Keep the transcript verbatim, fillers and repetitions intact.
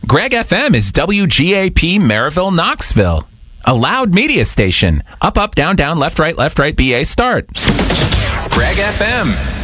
Greg F M is W G A P Maryville, Knoxville. A loud media station. Up, up, down, down, left, right, left, right, B A, start. Greg F M.